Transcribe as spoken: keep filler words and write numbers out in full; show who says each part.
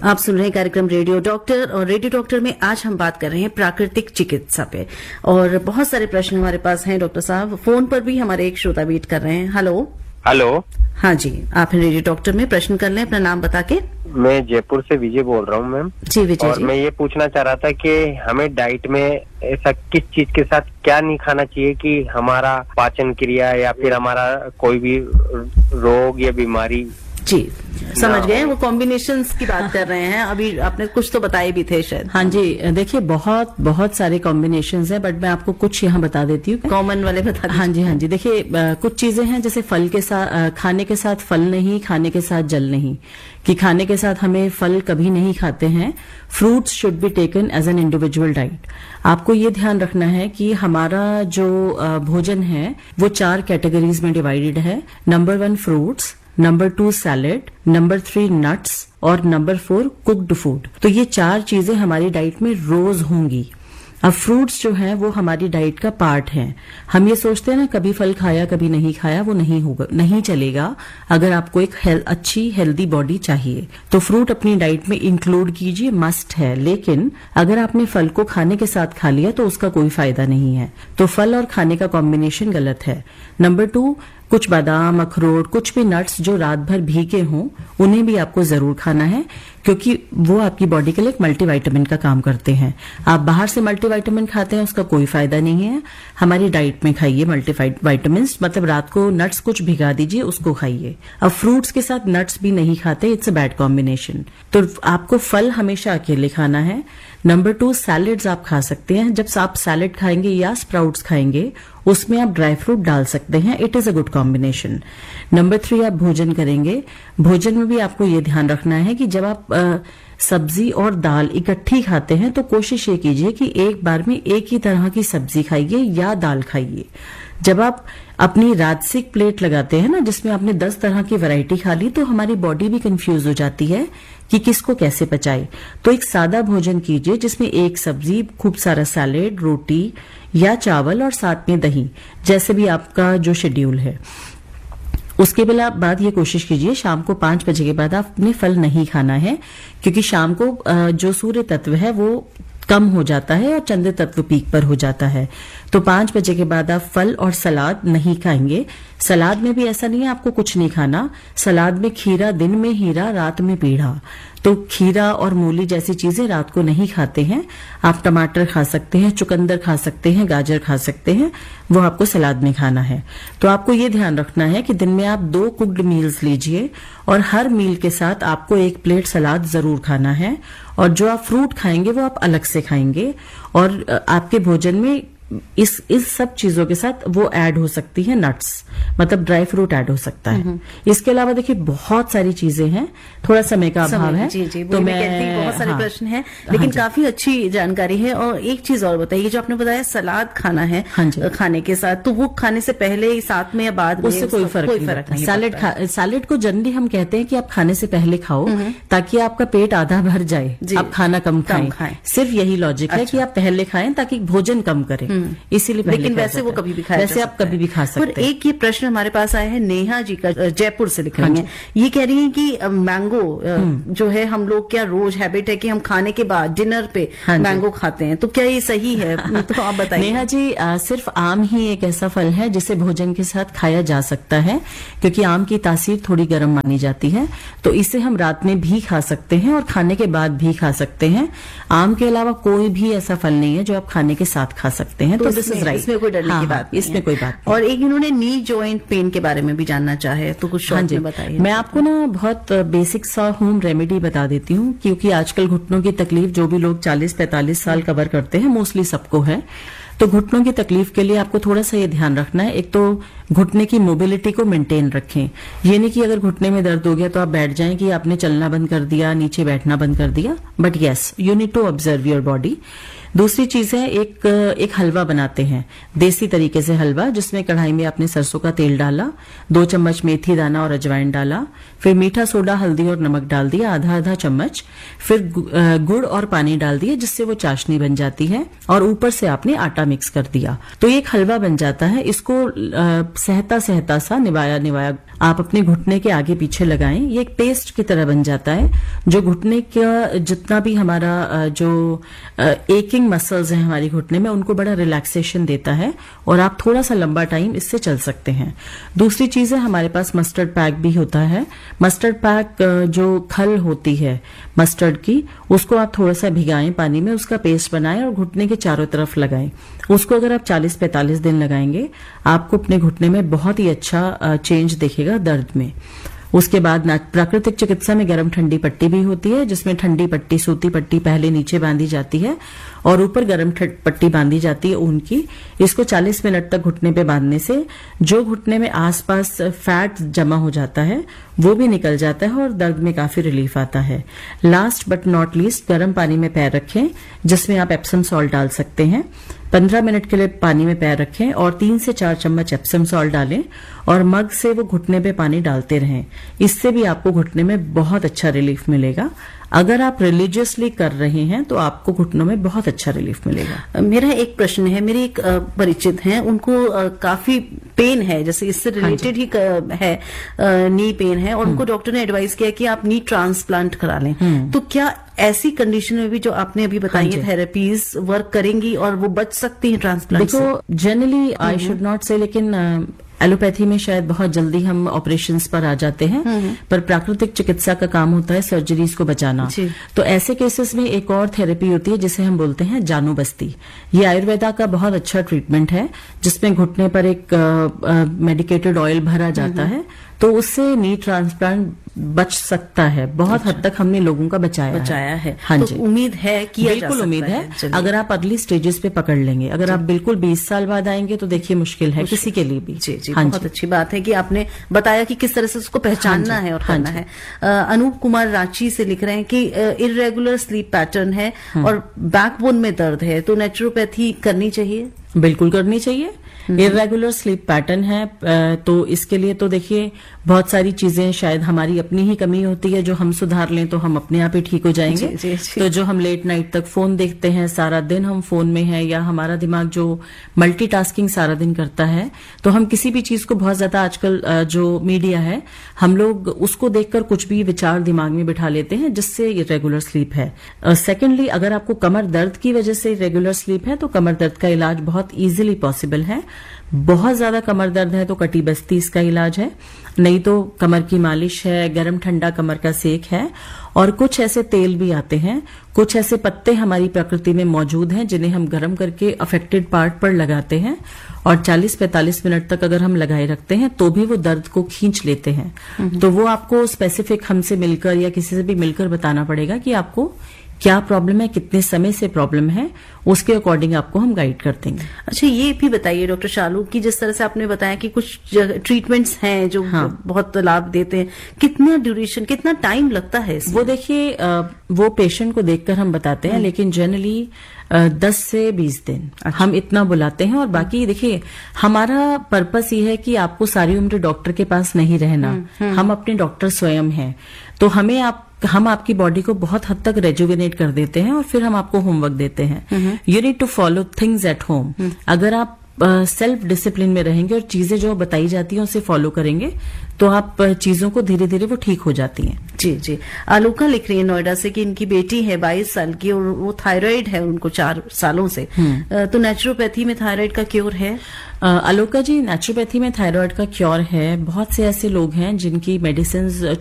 Speaker 1: आप सुन रहे हैं कार्यक्रम रेडियो डॉक्टर, और रेडियो डॉक्टर में आज हम बात कर रहे हैं प्राकृतिक चिकित्सा पे। और बहुत सारे प्रश्न हमारे पास हैं डॉक्टर साहब। फोन पर भी हमारे एक श्रोता वेट कर रहे हैं। Hello
Speaker 2: hello.
Speaker 1: हाँ जी, आप हैं रेडियो डॉक्टर में, प्रश्न कर लें अपना नाम बता के।
Speaker 2: मैं जयपुर से विजय बोल रहा हूँ मैम।
Speaker 1: जी विजय
Speaker 2: और
Speaker 1: जी।
Speaker 2: मैं ये पूछना चाह रहा था कि हमें डाइट में ऐसा किस चीज के साथ क्या नहीं खाना चाहिए कि हमारा पाचन क्रिया या फिर हमारा कोई भी रोग या बीमारी।
Speaker 1: जी समझ गए, वो कॉम्बिनेशंस की बात कर रहे हैं। अभी आपने कुछ तो बताए भी थे शायद।
Speaker 3: हाँ जी, देखिए बहुत बहुत सारे कॉम्बिनेशंस हैं, बट मैं आपको कुछ यहाँ बता देती हूँ।
Speaker 1: कॉमन वाले बता दीजिए।
Speaker 3: हाँ जी हाँ जी, देखिए कुछ चीजें हैं जैसे फल के साथ, खाने के साथ फल नहीं, खाने के साथ जल नहीं, कि खाने के साथ हमें फल कभी नहीं खाते हैं। Fruits should be taken as an individual diet. आपको ये ध्यान रखना है कि हमारा जो भोजन है वो चार कैटेगरीज में डिवाइडेड है। Number one fruits, number two salad, number three nuts और नंबर फोर कुक्ड फूड। तो ये चार चीजें हमारी डाइट में रोज होंगी। अब फ्रूट्स जो हैं वो हमारी डाइट का पार्ट हैं। हम ये सोचते हैं ना कभी फल खाया कभी नहीं खाया, वो नहीं होगा, नहीं चलेगा। अगर आपको एक हेल, अच्छी हेल्दी बॉडी चाहिए तो फ्रूट अपनी डाइट में इंक्लूड कीजिए, मस्ट है। लेकिन अगर आपने फल को खाने के साथ खा लिया तो उसका कोई फायदा नहीं है। तो फल और खाने का कॉम्बिनेशन गलत है। नंबर टू, कुछ बादाम, अखरोट, कुछ भी नट्स जो रात भर भीगे हों उन्हें भी आपको जरूर खाना है, क्योंकि वो आपकी बॉडी के लिए एक मल्टीविटामिन का काम करते हैं। आप बाहर से मल्टीविटामिन खाते हैं उसका कोई फायदा नहीं है। हमारी डाइट में खाइए मल्टीविटामिन, मतलब रात को नट्स कुछ भिगा दीजिए, उसको खाइए। अब फ्रूट्स के साथ नट्स भी नहीं खाते, इट्स अ बैड कॉम्बिनेशन। तो आपको फल हमेशा अकेले खाना है। नंबर टू, सैलेड्स आप खा सकते हैं। जब आप सैलेड खाएंगे या स्प्राउट्स खाएंगे उसमें आप ड्राई फ्रूट डाल सकते हैं, it is a good combination. Number three, आप भोजन करेंगे, भोजन में भी आपको ये ध्यान रखना है कि जब आप आ, सब्जी और दाल इकट्ठी खाते हैं तो कोशिश ये कीजिए कि एक बार में एक ही तरह की सब्जी खाइए या दाल खाइए। जब आप अपनी राजसिक प्लेट लगाते हैं ना, जिसमें आपने दस तरह की वैरायटी खा ली, तो हमारी बॉडी भी कंफ्यूज हो जाती है कि किसको कैसे पचाए। तो एक सादा भोजन कीजिए जिसमें एक सब्जी, खूब सारा सैलेड, रोटी या चावल और साथ में दही, जैसे भी आपका जो शेड्यूल है। उसके बाद ये कोशिश कीजिए शाम को पांच बजे के बाद आपने फल नहीं खाना है, क्योंकि शाम को जो सूर्य तत्व है वो कम हो जाता है और चंद्र तत्व पीक पर हो जाता है। तो पांच बजे के बाद आप फल और सलाद नहीं खाएंगे। सलाद में भी ऐसा नहीं है आपको कुछ नहीं खाना। सलाद में खीरा, दिन में हीरा रात में पीढ़ा। तो खीरा और मूली जैसी चीजें रात को नहीं खाते हैं। आप टमाटर खा सकते हैं, चुकंदर खा सकते हैं, गाजर खा सकते हैं, वो आपको सलाद में खाना है। तो आपको ये ध्यान रखना है कि दिन में आप दो कुक्ड मील्स लीजिए और हर मील के साथ आपको एक प्लेट सलाद जरूर खाना है। और जो आप फ्रूट खाएंगे वो आप अलग से खाएंगे। और आपके भोजन में इस इस सब चीजों के साथ वो ऐड हो सकती है नट्स, मतलब ड्राई फ्रूट ऐड हो सकता है। इसके अलावा देखिए बहुत सारी चीजें हैं, थोड़ा समय का अभाव है।
Speaker 1: जी जी,
Speaker 3: तो
Speaker 1: मैं
Speaker 3: मैं
Speaker 1: कहती बहुत सारे
Speaker 3: हाँ,
Speaker 1: प्रश्न हैं, लेकिन
Speaker 3: हाँ
Speaker 1: काफी अच्छी जानकारी है। और एक चीज और बताइए, जो आपने बताया सलाद खाना है
Speaker 3: हाँ जी,
Speaker 1: खाने के साथ, तो वो खाने से पहले ही, साथ में या बाद में,
Speaker 3: उससे कोई फर्क
Speaker 1: कोई
Speaker 3: नहीं
Speaker 1: फर्क नहीं।
Speaker 3: सैलेड सैलेड को जनरली हम कहते हैं कि आप खाने से पहले खाओ ताकि आपका पेट आधा भर जाए, आप खाना कम खाएं। सिर्फ यही लॉजिक है कि आप पहले खाएं ताकि भोजन कम करें, इसीलिए।
Speaker 1: लेकिन वैसे वो कभी भी खाया
Speaker 3: वैसे आप कभी भी खा सकते हैं।
Speaker 1: पर एक ये प्रश्न हमारे पास आया है, नेहा जी का, जयपुर से लिख रही हैं। ये कह रही हैं कि मैंगो जो है, हम लोग क्या रोज हैबिट है कि हम खाने के बाद डिनर पे मैंगो खाते हैं, तो क्या ये सही है? तो आप बताइए।
Speaker 3: नेहा जी, आ, सिर्फ आम ही एक ऐसा फल है जिसे भोजन के साथ खाया जा सकता है, क्योंकि आम की तासीर थोड़ी गर्म मानी जाती है। तो इसे हम रात में भी खा सकते हैं और खाने के बाद भी खा सकते हैं। आम के अलावा कोई भी ऐसा फल नहीं है जो आप खाने के साथ खा सकते हैं। तो दिस इज राइट,
Speaker 1: इसमें कोई डरने
Speaker 3: हाँ,
Speaker 1: की बात
Speaker 3: इसमें कोई बात नहीं।
Speaker 1: और एक इन्होंने नी जॉइंट पेन के बारे में भी जानना चाहे, तो कुछ शॉर्ट में बताइए।
Speaker 3: मैं आपको ना बहुत बेसिक सा होम रेमेडी बता देती हूँ, क्योंकि आजकल घुटनों की तकलीफ जो भी लोग चालीस पैंतालीस साल कवर करते हैं, मोस्टली सबको है। तो घुटनों की तकलीफ के लिए आपको थोड़ा सा ये ध्यान रखना है, एक तो घुटने की मोबिलिटी को मेंटेन रखें। ये नहीं कि अगर घुटने में दर्द हो गया तो आप बैठ जाएं कि आपने चलना बंद कर दिया, नीचे बैठना बंद कर दिया, but yes, you need to observe your body. दूसरी चीज है एक एक हलवा बनाते हैं, देसी तरीके से हलवा, जिसमें कढ़ाई में आपने सरसों का तेल डाला, दो चम्मच मेथी दाना और अजवाइन डाला, फिर मीठा सोडा, हल्दी और नमक डाल दिया आधा आधा चम्मच, फिर गुड़ और पानी डाल दिया जिससे वो चाशनी बन जाती है, और ऊपर से आपने आटा मिक्स कर दिया, तो ये एक हलवा बन जाता है। इसको सहता सहता सा निवाया निवाया आप अपने घुटने के आगे पीछे लगाएं, ये एक पेस्ट की तरह बन जाता है, जो घुटने का जितना भी हमारा जो एकिंग मसल्स हैं हमारी घुटने में, उनको बड़ा रिलैक्सेशन देता है, और आप थोड़ा सा लंबा टाइम इससे चल सकते हैं। दूसरी चीज है, हमारे पास मस्टर्ड पैक भी होता है। मस्टर्ड पैक जो खल होती है मस्टर्ड की, उसको आप थोड़ा सा भिगाएं पानी में, उसका पेस्ट बनाएं और घुटने के चारों तरफ लगाएं। उसको अगर आप चालीस पैंतालीस दिन लगाएंगे, आपको अपने घुटने में बहुत ही अच्छा चेंज दिखेगा दर्द में। उसके बाद प्राकृतिक चिकित्सा में गर्म ठंडी पट्टी भी होती है, जिसमें ठंडी पट्टी, सूती पट्टी पहले नीचे बांधी जाती है और ऊपर गर्म पट्टी बांधी जाती है ऊन की। इसको चालीस मिनट तक घुटने पे बांधने से जो घुटने में आसपास फैट जमा हो जाता है वो भी निकल जाता है और दर्द में काफी रिलीफ आता है। लास्ट बट नॉट लीस्ट, गर्म पानी में पैर रखें, जिसमें आप एप्सम सॉल्ट डाल सकते हैं। पंद्रह मिनट के लिए पानी में पैर रखें और तीन से चार चम्मच एप्सम सॉल्ट डालें और मग से वो घुटने पे पानी डालते रहें। इससे भी आपको घुटने में बहुत अच्छा रिलीफ मिलेगा। अगर आप रिलीजियसली कर रहे हैं तो आपको घुटनों में बहुत अच्छा रिलीफ मिलेगा।
Speaker 1: मेरा एक प्रश्न है, मेरी एक परिचित हैं, उनको काफी पेन है, जैसे इससे रिलेटेड ही है, नी पेन है, और उनको डॉक्टर ने एडवाइस किया कि आप नी ट्रांसप्लांट करा लें। तो क्या ऐसी कंडीशन में भी जो आपने अभी बताई है थेरेपीज वर्क करेंगी और वो बच सकती है ट्रांसप्लांट से?
Speaker 3: देखो, जनरली आई शुड नॉट से, लेकिन एलोपैथी में शायद बहुत जल्दी हम ऑपरेशंस पर आ जाते हैं, पर प्राकृतिक चिकित्सा का काम होता है सर्जरीज को बचाना। तो ऐसे केसेस में एक और थेरेपी होती है जिसे हम बोलते हैं जानु बस्ती। ये आयुर्वेदा का बहुत अच्छा ट्रीटमेंट है, जिसमें घुटने पर एक मेडिकेटेड ऑयल भरा जाता है, तो उससे नी ट्रांसप्लांट बच सकता है। बहुत अच्छा। हद तक हमने लोगों का बचाया
Speaker 1: बचाया है, है।
Speaker 3: हाँ
Speaker 1: तो
Speaker 3: जी,
Speaker 1: उम्मीद है कि
Speaker 3: बिल्कुल उम्मीद है, है। अगर आप अगली स्टेजेस पे पकड़ लेंगे। अगर आप बिल्कुल बीस साल बाद आएंगे तो देखिए मुश्किल है किसी के लिए भी।
Speaker 1: जी जी, हाँ बहुत जी। अच्छी बात है कि आपने बताया कि किस तरह से उसको पहचानना हाँ है और करना हाँ है। अनूप कुमार रांची से लिख रहे हैं कि इर्रेगुलर स्लीप पैटर्न है और बैकबोन में दर्द है, तो नेचुरोपैथी करनी चाहिए?
Speaker 3: बिल्कुल करनी चाहिए। इर्रेगुलर स्लीप पैटर्न है तो इसके लिए तो देखिए बहुत सारी चीजें शायद हमारी अपनी ही कमी होती है, जो हम सुधार लें तो हम अपने आप ही ठीक हो जाएंगे। जी, जी, जी। तो जो हम लेट नाइट तक फोन देखते हैं, सारा दिन हम फोन में हैं, या हमारा दिमाग जो मल्टीटास्किंग सारा दिन करता है, तो हम किसी भी चीज को बहुत ज्यादा, आजकल जो मीडिया है, हम लोग उसको देखकर कुछ भी विचार दिमाग में बिठा लेते हैं, जिससे इर्रेगुलर स्लीप है। सेकेंडली, अगर आपको कमर दर्द की वजह से इर्रेगुलर स्लीप है तो कमर दर्द का इलाज बहुत इजीली पॉसिबल है। बहुत ज्यादा कमर दर्द है तो कटी बस्ती इसका इलाज है, नहीं तो कमर की मालिश है, गर्म ठंडा कमर का सेक है, और कुछ ऐसे तेल भी आते हैं, कुछ ऐसे पत्ते हमारी प्रकृति में मौजूद हैं जिन्हें हम गर्म करके अफेक्टेड पार्ट पर लगाते हैं और चालीस पैंतालीस मिनट तक अगर हम लगाए रखते हैं तो भी वो दर्द को खींच लेते हैं। तो वो आपको स्पेसिफिक हमसे मिलकर या किसी से भी मिलकर बताना पड़ेगा कि आपको क्या प्रॉब्लम है, कितने समय से प्रॉब्लम है, उसके अकॉर्डिंग आपको हम गाइड कर देंगे।
Speaker 1: अच्छा, ये भी बताइए डॉक्टर शालू कि जिस तरह से आपने बताया कि कुछ ट्रीटमेंट्स हैं जो हाँ। बहुत लाभ देते हैं, कितना ड्यूरेशन, कितना टाइम लगता है इसमें?
Speaker 3: वो देखिए वो पेशेंट को देखकर हम बताते हैं, लेकिन जनरली दस से बीस दिन अच्छा। हम इतना बुलाते हैं, और बाकी देखिए हमारा पर्पस ये है कि आपको सारी उम्र डॉक्टर के पास नहीं रहना, हम अपने डॉक्टर स्वयं हैं, तो हमें आप हम आपकी बॉडी को बहुत हद तक रेजुविनेट कर देते हैं और फिर हम आपको होमवर्क देते हैं। You need to follow things at home. अगर आप सेल्फ uh, डिसिप्लिन में रहेंगे और चीजें जो बताई जाती हैं उसे फॉलो करेंगे तो आप uh, चीजों को धीरे धीरे वो ठीक हो जाती हैं।
Speaker 1: जी जी। आलोका लिख रही है नोएडा से कि इनकी बेटी है बाईस साल की और वो थायराइड है उनको चार सालों से, uh, तो नेचुरोपैथी में थायराइड का क्योर है?
Speaker 3: आलोका जी, नेचुरोपैथी में थायराइड का क्योर है। बहुत से ऐसे लोग हैं जिनकी मेडिसिन